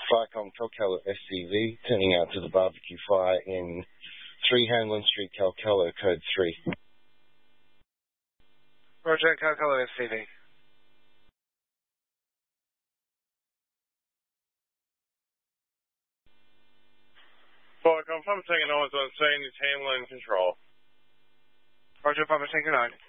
Firecom Calcalo SCV, turning out to the barbecue fire in 3 Hanlon Street, Calcalo, code 3. Roger, Calcalo SCV. Firecom, Papa Tango 9's on scene, it's Hanlon control. Roger, Papa Tango 9.